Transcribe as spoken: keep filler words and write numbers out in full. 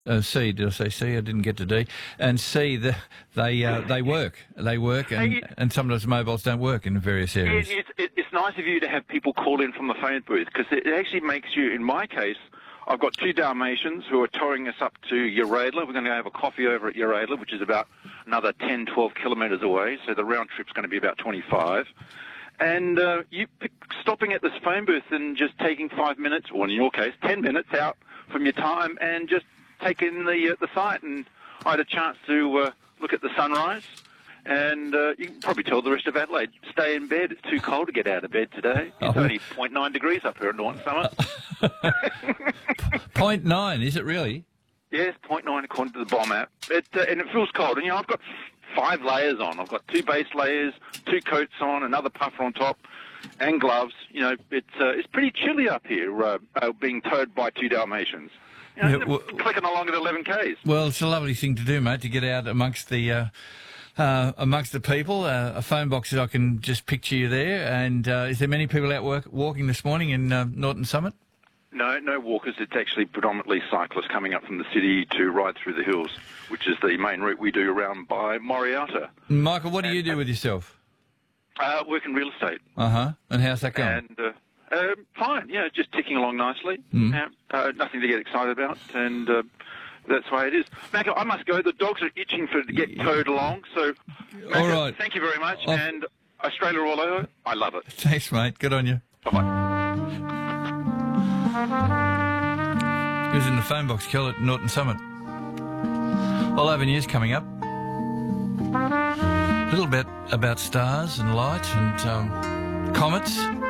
Uh, C, did I say C? I didn't get to D. And C, the, they uh, they work. They work, and, Hey, and sometimes mobiles don't work in various areas. It, it, it's nice of you to have people call in from the phone booth, because it actually makes you, in my case, I've got two Dalmatians who are towing us up to Uradla. We're going to have a coffee over at Uradla, which is about another ten, twelve kilometres away, so the round trip's going to be about twenty-five. And uh, you pick, stopping at this phone booth and just taking five minutes, or in your case, ten minutes out from your time, and just taking the uh, the site. And I had a chance to uh, look at the sunrise. And uh, you can probably tell the rest of Adelaide, stay in bed. It's too cold to get out of bed today. It's oh. only zero point nine degrees up here in Northern Summit. Point nine, is it really? Yes, zero point nine according to the bomb app. It, uh, and it feels cold. And, you know, I've got five layers on. I've got two base layers, two coats on, another puffer on top, and gloves. You know, it's uh, it's pretty chilly up here, uh, uh, being towed by two Dalmatians. You know, Yeah, well, clicking along at eleven Ks. Well, it's a lovely thing to do, mate, to get out amongst the uh, uh, amongst the people. Uh, a phone box, I can just picture you there. And uh, is there many people out work, walking this morning in uh, Norton Summit? No, no walkers. It's actually predominantly cyclists coming up from the city to ride through the hills, which is the main route we do around by Moriata. Michael, what do and, you do with yourself? Uh, work in real estate. Uh-huh. And how's that going? And uh, uh, fine, yeah, just ticking along nicely. Mm. Uh, uh, nothing to get excited about, and uh, that's the way it is. Macca, I must go. The dogs are itching for to get towed along. So, Macca, all right. Thank you very much. I'll... And Australia all over, I love it. Thanks, mate. Good on you. Bye-bye. He was in the phone box, Kel, at Norton Summit. All over news coming up. A little bit about stars and light and um, comets.